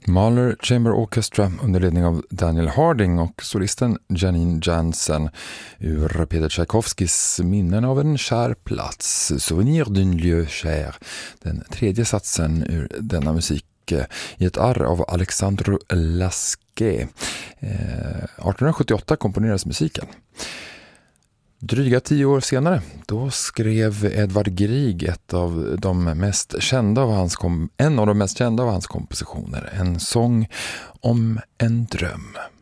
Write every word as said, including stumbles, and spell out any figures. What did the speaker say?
Mahler Chamber Orchestra under ledning av Daniel Harding och solisten Janine Jansen ur Peter Tchaikovskys Minnen av en kär plats, Souvenir d'un lieu cher, den tredje satsen ur denna musik i ett arr av Alexandre Lasquet. Eh, arton sjuttioåtta komponerades musiken. Dryga tio år senare, då skrev Edvard Grieg ett av de mest kända av hans kom- en av de mest kända av hans kompositioner, en sång om en dröm.